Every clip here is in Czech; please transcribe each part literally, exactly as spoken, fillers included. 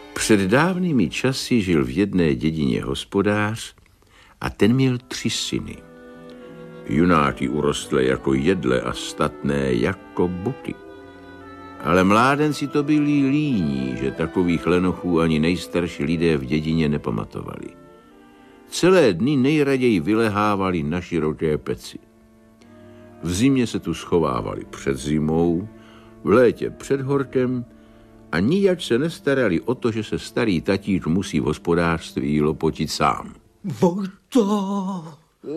Před dávnými časy žil v jedné dědině hospodář a ten měl tři syny. Junáky urostlé jako jedle a statné jako buky. Ale mládenci to byli líní, že takových lenochů ani nejstarší lidé v dědině nepamatovali. Celé dny nejraději vylehávali na široké peci. V zimě se tu schovávali před zimou, v létě před horkem a nijak se nestarali o to, že se starý tatík musí v hospodářství lopotit sám. Vojto!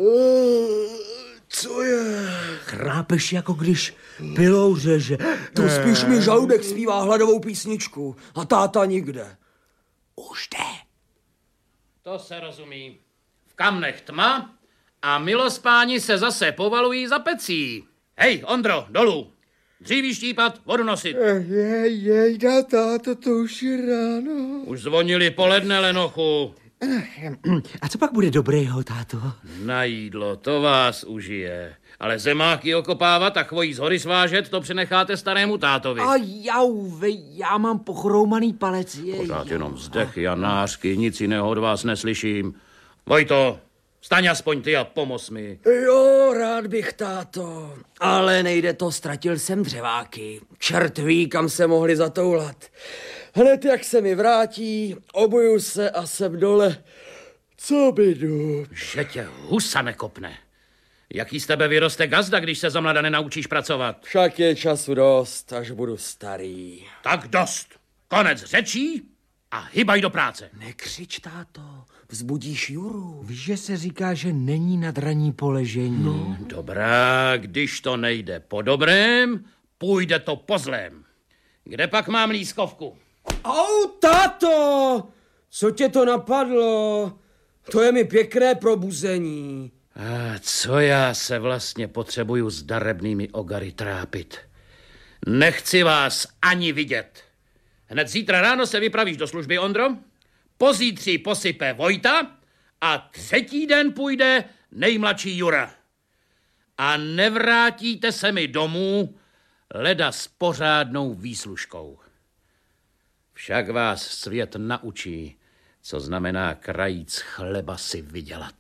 Co je? Chrápeš, jako když pilou řeže. To spíš mi žaludek zpívá hladovou písničku a táta nikde. Už jde. To se rozumí. V kamnech tma a milospáni se zase povalují za pecí. Hej, Ondro, dolů. Dříví štípat, vodu nosit. Jej, jej, táto, to už je ráno. Už zvonili poledne, lenochu. A co pak bude dobrého, táto? Na jídlo, to vás užije. Ale zemáky okopávat a chvojí z hory svážet, to přenecháte starému tátovi. A jau, vej, já mám pochroumaný palec. Jej, Pořád jenom vzdechy a nářky, nic jiného od vás neslyším. Vojto, staň aspoň ty a pomoz mi. Jo, rád bych, táto. Ale nejde to, ztratil jsem dřeváky. Čert ví, kam se mohli zatoulat. Hned jak se mi vrátí, obuju se a jsem dole. Co by jdu? Že tě husa nekopne. Jaký z tebe vyroste gazda, když se za mlada nenaučíš pracovat? Však je času dost, až budu starý. Tak dost. Konec řečí a hybaj do práce. Nekřič, táto, vzbudíš Juru. Víš, že se říká, že není nad raní poležení. No. Dobrá, když to nejde po dobrém, půjde to po zlém. Kde pak mám lískovku? Au, táto! Co tě to napadlo? To je mi pěkné probuzení. A co já se vlastně potřebuju s darebnými ogary trápit? Nechci vás ani vidět. Hned zítra ráno se vypravíš do služby, Ondro. Pozítří posype Vojta a třetí den půjde nejmladší Jura. A nevrátíte se mi domů leda s pořádnou výslužkou. Však vás svět naučí, co znamená krajíc chleba si vydělat.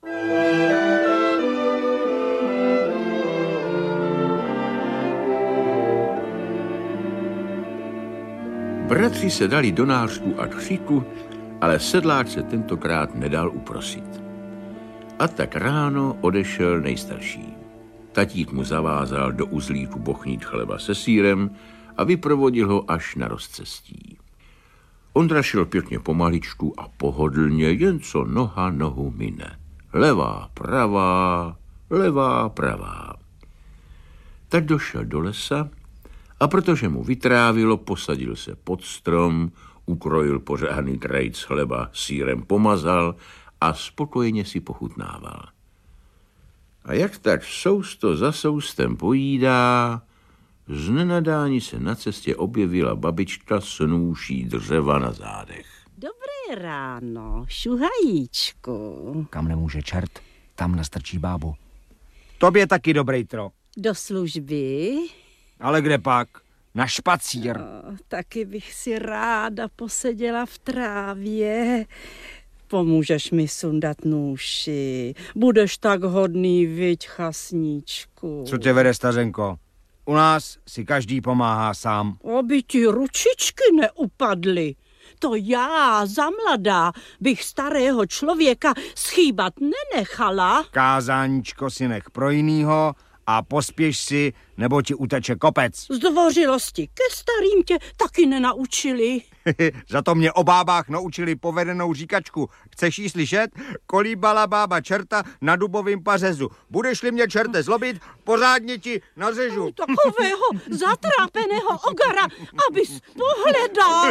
Bratři se dali do nářku a křiku, ale sedlák se tentokrát nedal uprosit. A tak ráno odešel nejstarší. Tatík mu zavázal do uzlíku bochnít chleba se sýrem a vyprovodil ho až na rozcestí. Ondra šel pěkně pomaličku a pohodlně, jen co noha nohu mine. Levá, pravá, levá, pravá. Tak došel do lesa a protože mu vytrávilo, posadil se pod strom, ukrojil pořádný krajíc chleba, sýrem pomazal a spokojeně si pochutnával. A jak tak sousto za soustem pojídá, z nenadání se na cestě objevila babička s nůší dřeva na zádech. Dobré ráno, šuhajíčku. Kam nemůže čert, tam nastrčí bábu. Tobě taky dobrý tro. Do služby? Ale kde pak? Na špacír. No, taky bych si ráda poseděla v trávě. Pomůžeš mi sundat nůši. Budeš tak hodný, viď, chasníčku. Co tě vede, stařenko? U nás si každý pomáhá sám. Aby ti ručičky neupadly. To já, za mladá, bych starého člověka schýbat nenechala. Kázáníčko si nech pro jinýho a pospěš si, nebo ti uteče kopec. Zdvořilosti ke starým tě taky nenaučili. Za to mě o bábách naučili povedenou říkačku. Chceš jí slyšet? Kolíbala bába čerta na dubovým pařezu. Budeš-li mě, čerte, zlobit, pořádně ti nařežu. Takového zatrápeného ogara, abys pohledal.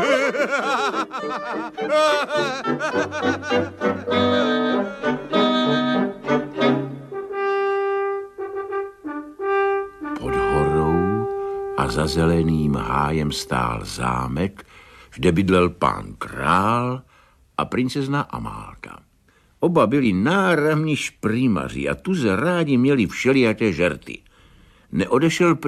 Pod horou a za zeleným hájem stál zámek, kde bydlel pán král a princezna Amálka. Oba byli náramní šprýmaři a tuze rádi měli všelijaké žerty. Neodešel